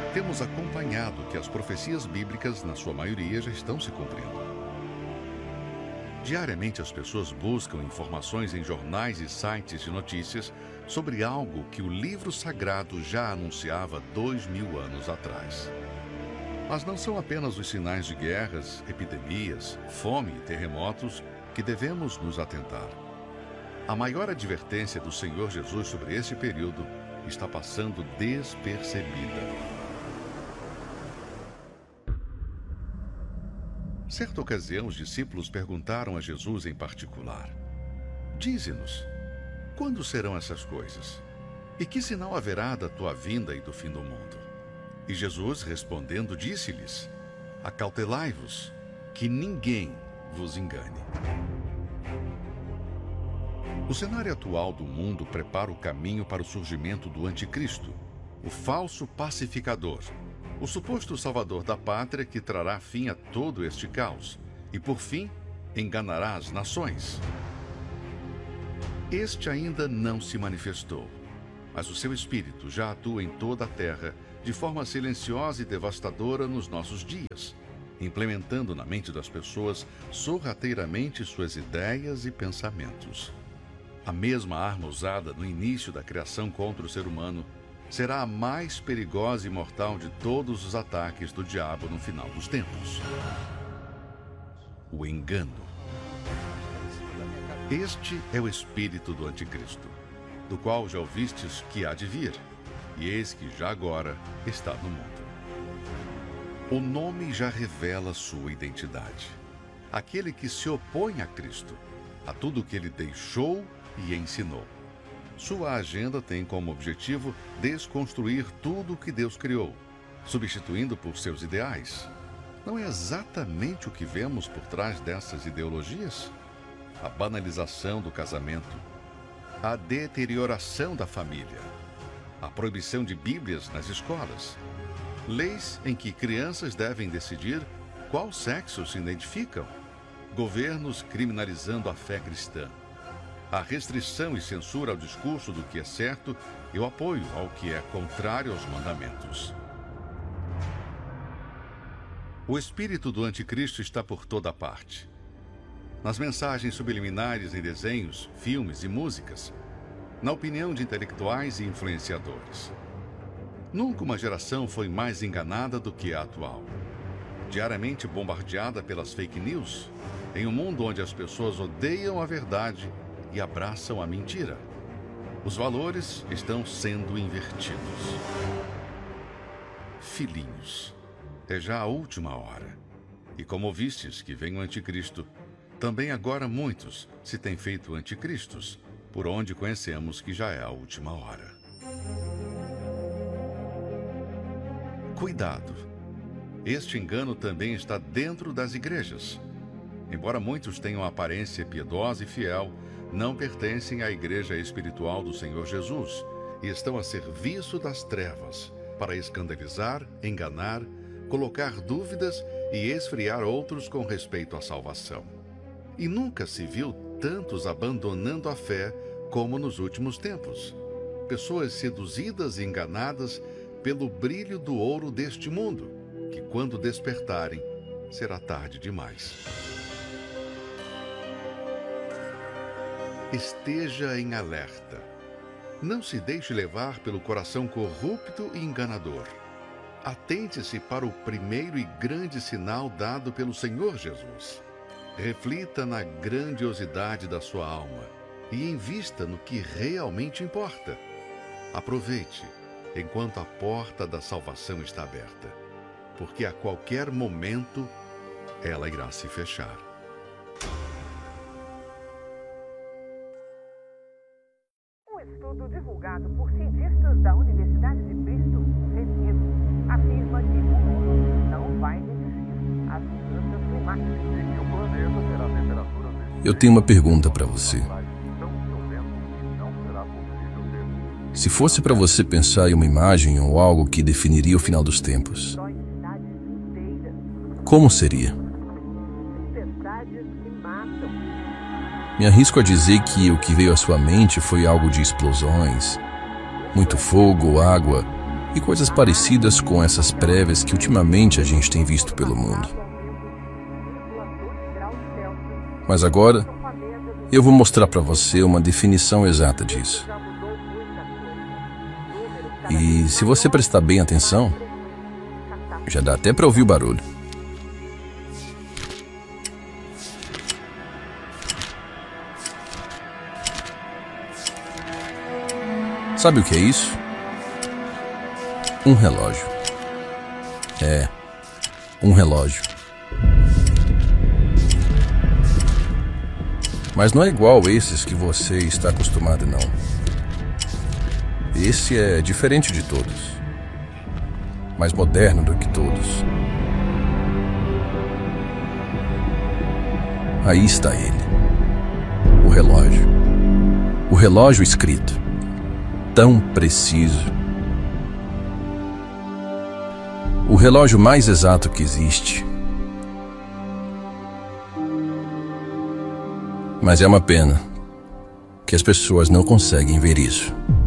temos acompanhado que as profecias bíblicas, na sua maioria, já estão se cumprindo. Diariamente, as pessoas buscam informações em jornais e sites de notícias sobre algo que o livro sagrado já anunciava 2000 anos atrás. Mas não são apenas os sinais de guerras, epidemias, fome e terremotos que devemos nos atentar. A maior advertência do Senhor Jesus sobre este período está passando despercebida. Certa ocasião, os discípulos perguntaram a Jesus em particular: Dize-nos, quando serão essas coisas? E que sinal haverá da tua vinda e do fim do mundo? E Jesus, respondendo, disse-lhes: Acautelai-vos, que ninguém vos engane. O cenário atual do mundo prepara o caminho para o surgimento do anticristo, o falso pacificador, o suposto salvador da pátria que trará fim a todo este caos e, por fim, enganará as nações. Este ainda não se manifestou, mas o seu espírito já atua em toda a terra de forma silenciosa e devastadora nos nossos dias, implementando na mente das pessoas sorrateiramente suas ideias e pensamentos. A mesma arma usada no início da criação contra o ser humano será a mais perigosa e mortal de todos os ataques do diabo no final dos tempos. O engano. Este é o espírito do anticristo, do qual já ouvistes que há de vir, e eis que já agora está no mundo. O nome já revela sua identidade. Aquele que se opõe a Cristo, a tudo o que ele deixou e ensinou. Sua agenda tem como objetivo desconstruir tudo o que Deus criou, substituindo por seus ideais. Não é exatamente o que vemos por trás dessas ideologias? A banalização do casamento, a deterioração da família, a proibição de Bíblias nas escolas, leis em que crianças devem decidir qual sexo se identificam, governos criminalizando a fé cristã, a restrição e censura ao discurso do que é certo e o apoio ao que é contrário aos mandamentos. O espírito do anticristo está por toda parte. Nas mensagens subliminares em desenhos, filmes e músicas, na opinião de intelectuais e influenciadores. Nunca uma geração foi mais enganada do que a atual. Diariamente bombardeada pelas fake news, em um mundo onde as pessoas odeiam a verdade e abraçam a mentira. Os valores estão sendo invertidos. Filhinhos, é já a última hora. E como ouvistes que vem o anticristo, também agora muitos se têm feito anticristos, por onde conhecemos que já é a última hora. Cuidado! Este engano também está dentro das igrejas. Embora muitos tenham aparência piedosa e fiel, não pertencem à igreja espiritual do Senhor Jesus e estão a serviço das trevas para escandalizar, enganar, colocar dúvidas e esfriar outros com respeito à salvação. E nunca se viu tantos abandonando a fé como nos últimos tempos. Pessoas seduzidas e enganadas pelo brilho do ouro deste mundo, que quando despertarem, será tarde demais. Esteja em alerta. Não se deixe levar pelo coração corrupto e enganador. Atente-se para o primeiro e grande sinal dado pelo Senhor Jesus. Reflita na grandiosidade da sua alma e invista no que realmente importa. Aproveite enquanto a porta da salvação está aberta, porque a qualquer momento ela irá se fechar. Um estudo divulgado por cientistas da Universidade de Bristol, Reino Unido, afirma que o mundo não vai resistir às mudanças climáticas e que o planeta terá temperaturas. Eu tenho uma pergunta para você. Se fosse para você pensar em uma imagem ou algo que definiria o final dos tempos, como seria? Me arrisco a dizer que o que veio à sua mente foi algo de explosões, muito fogo, água e coisas parecidas com essas prévias que ultimamente a gente tem visto pelo mundo. Mas agora, eu vou mostrar para você uma definição exata disso. E se você prestar bem atenção, já dá até para ouvir o barulho. Sabe o que é isso? Um relógio. É, um relógio. Mas não é igual esses que você está acostumado, não. Esse é diferente de todos. Mais moderno do que todos. Aí está ele. O relógio. O relógio escrito. Tão preciso. O relógio mais exato que existe. Mas é uma pena que as pessoas não conseguem ver isso.